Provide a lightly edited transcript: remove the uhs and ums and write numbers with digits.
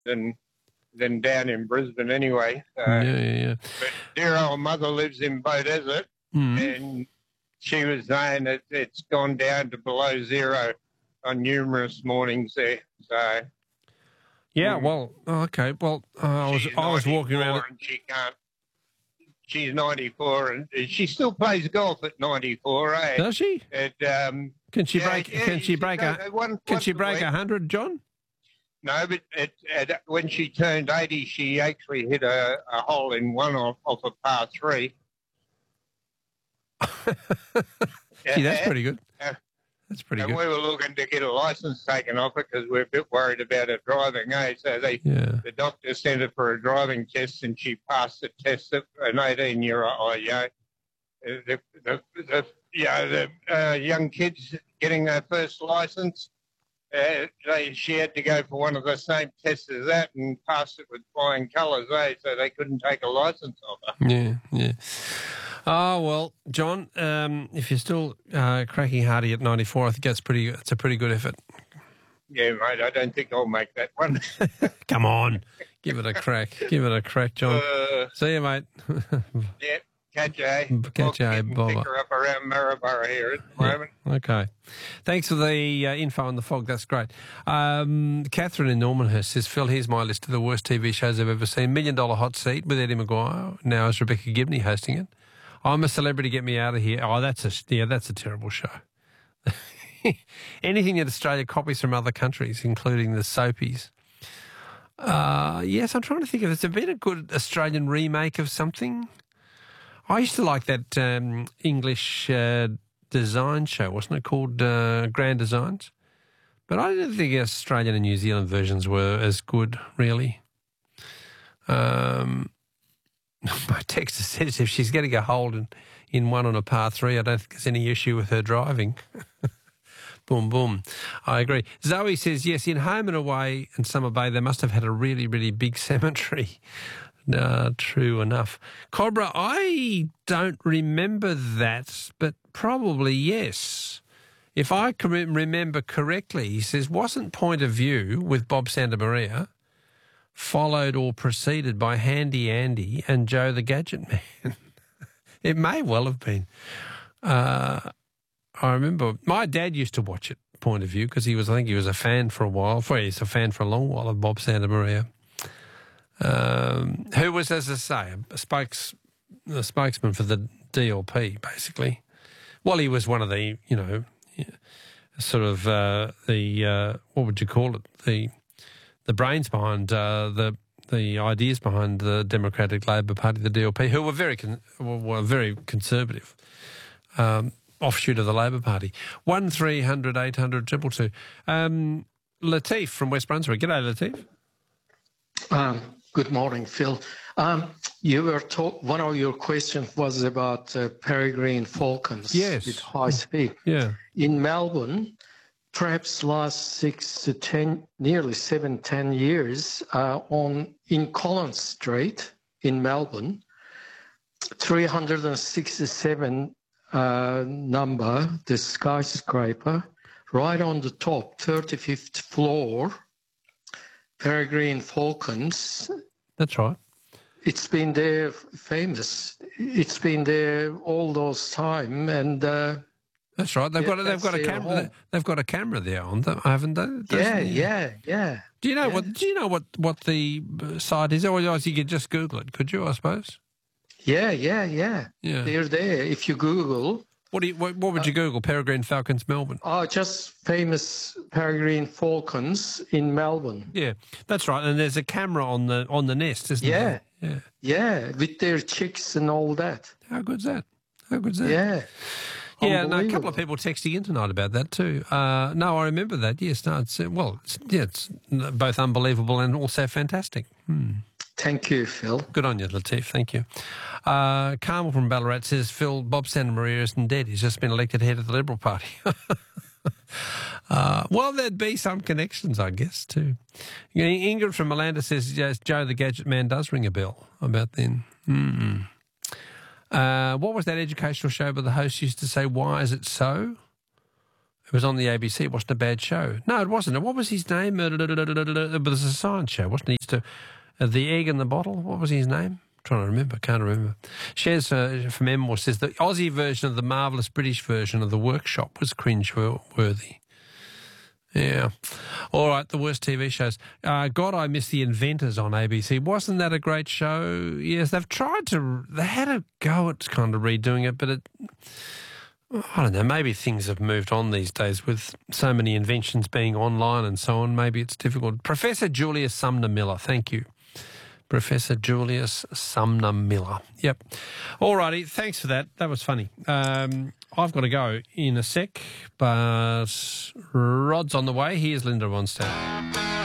than down in Brisbane anyway. Yeah. But dear old mother lives in Beaudesert, and she was saying that it's gone down to below zero on numerous mornings there. So yeah, well, okay. Well, I was walking around. And she can't. She's 94 and she still plays golf at 94. Eh? Does she? And, can she break? Can she break 100, John? No, but when she turned 80, she actually hit a hole in one off a par 3. Gee, that's pretty good. That's pretty good. We were looking to get a licence taken off her because we're a bit worried about her driving, eh? So the doctor sent her for a driving test and she passed the test at an 18-year-old. The young kids getting their first licence, she had to go for one of the same tests as that and passed it with flying colours, eh? So they couldn't take a licence off her. Yeah. Oh, well, John, if you're still cracking hardy at 94, I think it's a pretty good effort. Yeah, mate, I don't think I'll make that one. Come on, give it a crack. Give it a crack, John. See you, mate. Yeah, catch you, eh? Catch you, Bob. Pick her up around Maryborough here at the moment. Okay. Thanks for the info on the fog. That's great. Catherine in Normanhurst says, Phil, here's my list of the worst TV shows I've ever seen. $1 Million Hot Seat with Eddie Maguire. Now is Rebecca Gibney hosting it. I'm a Celebrity, Get Me Out of Here. Oh, that's a terrible show. Anything that Australia copies from other countries, including the soapies. Yes, I'm trying to think if there's been a good Australian remake of something. I used to like that English design show, wasn't it, called Grand Designs? But I didn't think Australian and New Zealand versions were as good, really. My texter says if she's getting a hold in one on a par 3, I don't think there's any issue with her driving. Boom, boom. I agree. Zoe says, yes, in Home and Away and Summer Bay, they must have had a really, really big cemetery. True enough. Cobra, I don't remember that, but probably yes. If I can remember correctly, he says, wasn't Point of View with Bob Santamaria followed or preceded by Handy Andy and Joe the Gadget Man? It may well have been. I remember my dad used to watch it, Point of View, because I think he was a fan for a while. He's a fan for a long while of Bob Santamaria, who was, as I say, a spokesman for the DLP, basically. Well, he was one of the, sort of what would you call it? The brains behind the ideas behind the Democratic Labor Party, the DLP, who were very conservative, offshoot of the Labor Party. 1300 800 222. Latif from West Brunswick. G'day, Latif. Good morning, Phil. You were one of your questions was about peregrine falcons. Yes. With high speed. Yeah. In Melbourne, perhaps last 6 to 10, nearly 10 years, in Collins Street in Melbourne, 367 number, the skyscraper, right on the top, 35th floor, peregrine falcons. That's right. It's been there, famous. It's been there all those time, and that's right. They've got a camera. They've got a camera there on them, haven't they? Yeah. Do you know what the site is? Or you could just Google it, could you? I suppose. Yeah. They're there. If you Google. What would you Google? Peregrine falcons, Melbourne. Oh, just famous peregrine falcons in Melbourne. Yeah, that's right. And there's a camera on the nest, isn't there? Yeah, with their chicks and all that. How good's that? Yeah. Yeah, no, a couple of people texting in tonight about that too. No, I remember that. Yes, no, it's both unbelievable and also fantastic. Thank you, Phil. Good on you, Latif. Thank you. Carmel from Ballarat says, Phil, Bob Santamaria isn't dead. He's just been elected head of the Liberal Party. Well, there'd be some connections, I guess, too. Ingrid from Malanda says, yes, Joe the Gadget Man does ring a bell about then. What was that educational show where the host used to say, why is it so? It was on the ABC. It wasn't a bad show. No, it wasn't. What was his name? It was a science show, wasn't it? He used to, The Egg in the Bottle. What was his name? I'm trying to remember. Can't remember. Shez from Enmore says the Aussie version of the marvellous British version of The Workshop was cringe-worthy. Yeah. All right, the worst TV shows. God, I Miss the Inventors on ABC. Wasn't that a great show? Yes, they had a go at kind of redoing it, but I don't know, maybe things have moved on these days with so many inventions being online and so on. Maybe it's difficult. Professor Julius Sumner Miller, thank you. Professor Julius Sumner Miller. Yep. All righty, thanks for that. That was funny. I've got to go in a sec, but Rod's on the way. Here's Linda Ronstadt.